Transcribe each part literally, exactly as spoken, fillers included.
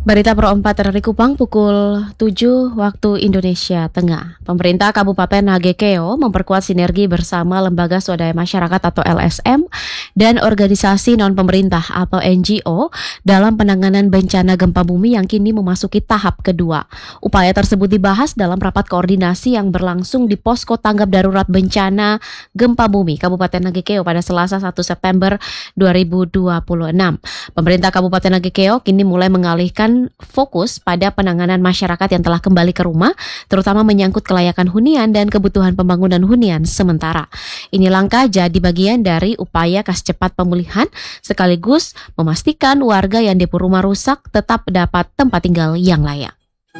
Berita Pro empat dari Kupang pukul tujuh waktu Indonesia Tengah. Pemerintah Kabupaten Nagekeo memperkuat sinergi bersama Lembaga Swadaya Masyarakat atau L S M dan organisasi non-pemerintah atau N G O dalam penanganan bencana gempa bumi yang kini memasuki tahap kedua. Upaya tersebut dibahas dalam rapat koordinasi yang berlangsung di Posko Tanggap Darurat Bencana Gempa Bumi Kabupaten Nagekeo pada Selasa satu September dua ribu dua puluh enam. Pemerintah Kabupaten Nagekeo kini mulai mengalihkan fokus pada penanganan masyarakat yang telah kembali ke rumah, terutama menyangkut kelayakan hunian dan kebutuhan pembangunan hunian sementara. Ini langkah jadi bagian dari upaya kas cepat pemulihan, sekaligus memastikan warga yang depo rumah rusak tetap dapat tempat tinggal yang layak.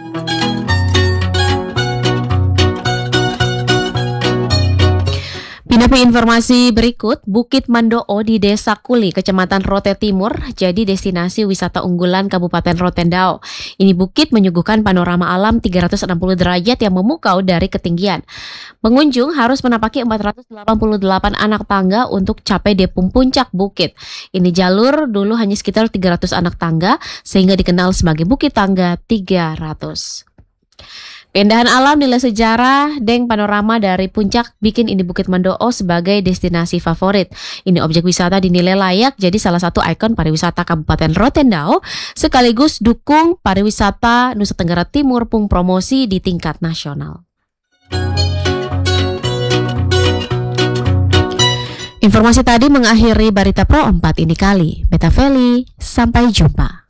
Pindah informasi berikut, Bukit Mandoo di Desa Kuli, Kecamatan Rote Timur, jadi destinasi wisata unggulan Kabupaten Rotendao. Ini bukit menyuguhkan panorama alam tiga ratus enam puluh derajat yang memukau dari ketinggian. Pengunjung harus menapaki empat ratus delapan puluh delapan anak tangga untuk capai depung puncak bukit. Ini jalur dulu hanya sekitar tiga ratus anak tangga, sehingga dikenal sebagai Bukit Tangga tiga ratus. Keindahan alam, nilai sejarah, dan panorama dari puncak bikin ini Bukit Mandoo sebagai destinasi favorit. Ini objek wisata dinilai layak jadi salah satu ikon pariwisata Kabupaten Rotendao, sekaligus dukung pariwisata Nusa Tenggara Timur pung promosi di tingkat nasional. Informasi tadi mengakhiri Berita Pro empat ini kali. Beta Feli, sampai jumpa.